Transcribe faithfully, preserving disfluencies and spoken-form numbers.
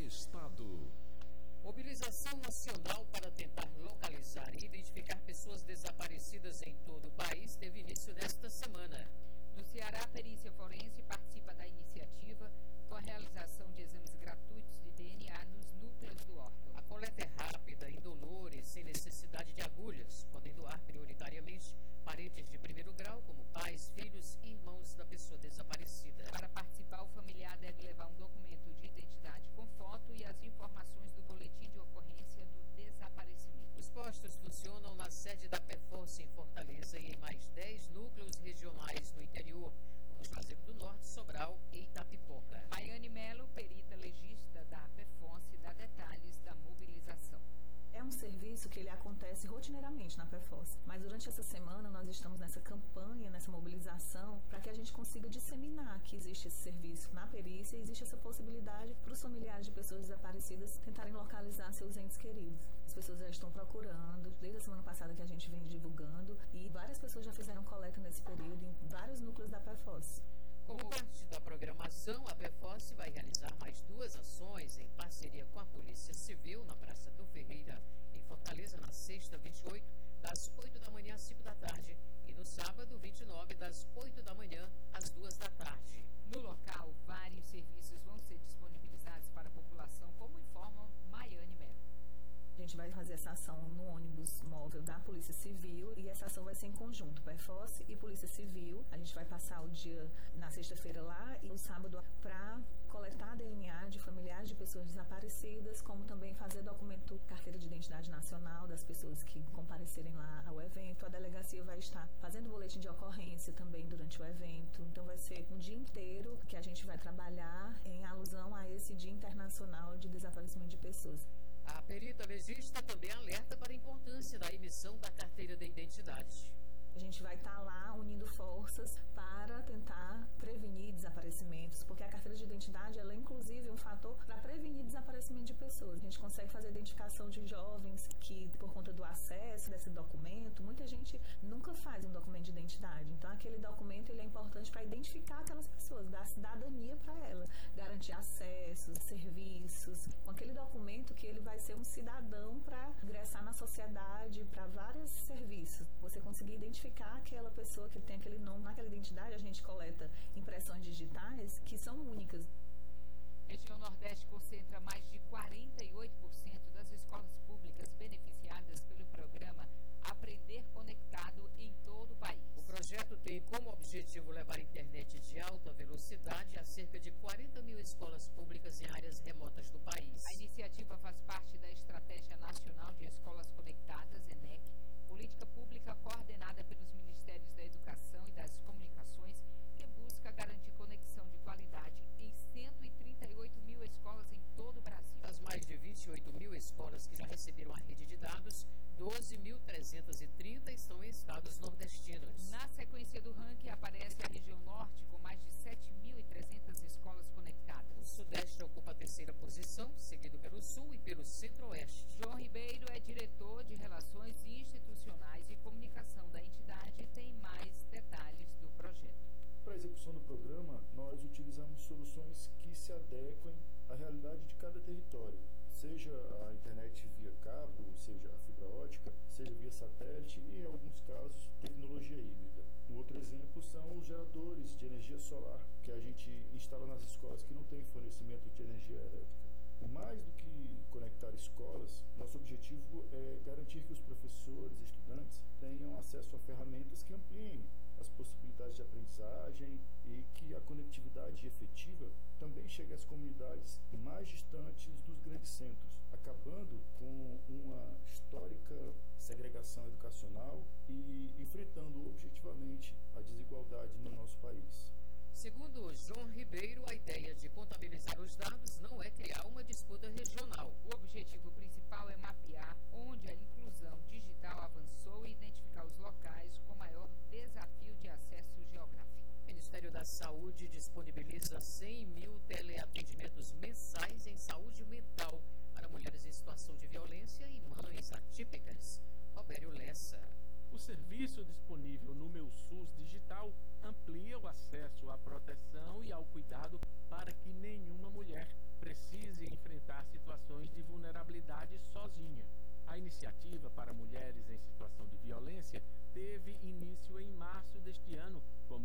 Estado. Mobilização nacional para tentar localizar e identificar pessoas desaparecidas em todo o país teve início nesta semana. No Ceará, a perícia forense participa da iniciativa com a realização de exames gratuitos de D N A nos núcleos do órgão. A coleta é rápida, indolor e sem necessidade de agulhas, podendo doar prioritariamente parentes de primeiro grau, como pais, filhos e irmãos da pessoa desaparecida. Para participar, o familiar deve levar um documento de identidade com foto e as informações do boletim de ocorrência do desaparecimento. Os postos funcionam na sede da Perforce em Fortaleza e em mais dez núcleos regionais no interior, como Juazeiro do Norte, Sobral e Itapipoca. Maiane Melo, perita legista da Perforce, dá detalhes da mobilização. É um serviço que ele acontece rotineiramente na Perforce, mas durante essa semana nós estamos nessa campanha, nessa mobilização, para que a gente consiga disseminar que existe esse serviço na perícia e existe essa possibilidade para os familiares de pessoas desaparecidas tentarem localizar seus entes queridos. As pessoas já estão procurando, desde a semana passada que a gente vem divulgando, e várias pessoas já fizeram coleta nesse período em vários núcleos da Perforce. Como parte da programação, a Perforce vai realizar mais duas ações em parceria com a Polícia Civil na Praça do Ferreira, em Fortaleza, na sexta, vinte e oito, das oito da manhã às cinco da tarde, e no sábado, vinte e nove, das oito da manhã às duas da tarde. No local, vários serviços vão ser disponibilizados para a população, como informa Maiane Melo. A gente vai fazer essa ação no ônibus móvel da Polícia Civil e essa ação vai ser em conjunto, Perforce e Polícia Civil. A gente vai passar o dia na sexta-feira lá e o sábado para coletar D N A de familiares de pessoas desaparecidas, como também fazer documento, carteira de identidade nacional das pessoas que comparecerem lá ao evento. A delegacia vai estar fazendo boletim de ocorrência também durante o evento. Então vai ser um dia inteiro que a gente vai trabalhar em alusão a esse Dia Internacional de Desaparecimento de Pessoas. A perita legista também alerta para a importância da emissão da carteira de identidade. A gente vai estar lá unindo forças para tentar prevenir desaparecimentos, porque a carteira de identidade ela é inclusive um fator para prevenir desaparecimento de pessoas. A gente consegue fazer a identificação de jovens que, por conta do acesso desse documento, muita gente nunca faz um documento de identidade. Então, aquele documento ele é importante para identificar aquelas pessoas, dar cidadania para ela, garantir acessos, serviços. Com aquele documento que ele vai ser um cidadão para ingressar na sociedade, para vários serviços. Você conseguir identificar aquela pessoa que tem aquele nome naquela identidade, a gente coleta impressões digitais que são únicas. A região Nordeste concentra mais de quarenta e oito por cento das escolas públicas beneficiadas pelo programa Aprender Conectado em todo o país. O projeto tem como objetivo levar internet de alta velocidade a cerca de quarenta mil escolas públicas em áreas remotas do país. A iniciativa faz parte da Estratégia Nacional de Escolas Conectadas, ENEC, política pública coordenada pelos Ministérios da Educação e das Comunicações, que busca garantir conexão de qualidade em cento e trinta e oito mil escolas em todo o Brasil. Das mais de vinte e oito mil escolas que já receberam a rede de dados, doze mil trezentos e trinta estão em estados nordestinos. Na sequência do ranking aparece a região Norte, com mais de sete mil e trezentas escolas conectadas. O Sudeste ocupa a terceira posição, seguido pelo Sul e pelo Centro-Oeste. João Ribeiro é diretor de Relações Institucionais e Comunicação da entidade e tem mais detalhes do projeto. Para a execução do programa, nós utilizamos soluções que se adequem à realidade de cada território, seja a internet via cabo, seja a fibra ótica, seja via satélite e, em alguns casos, tecnologia híbrida. Um outro exemplo são os geradores de energia solar, que a gente instala nas escolas que não têm fornecimento de energia elétrica. Mais do que conectar escolas, nosso objetivo é garantir que os professores e estudantes tenham acesso a ferramentas que ampliem as possibilidades de aprendizagem e que a conectividade efetiva também chegue às comunidades mais distantes dos grandes centros, acabando com uma histórica segregação educacional e enfrentando objetivamente a desigualdade no nosso país. Segundo João Ribeiro, a ideia de contabilizar os dados não é criar uma disputa regional. O objetivo principal é mapear onde a inclusão digital avançou e identificar os locais com maior desafio de acesso geográfico. O Ministério da Saúde disponibiliza cem mil teleatendimentos mensais em saúde mental para mulheres em situação de violência e mães atípicas. Robério Lessa. O serviço disponível no Meu SUS Digital amplia o acesso à proteção e ao cuidado iniciativa para mulheres em situação de violência teve início em março deste ano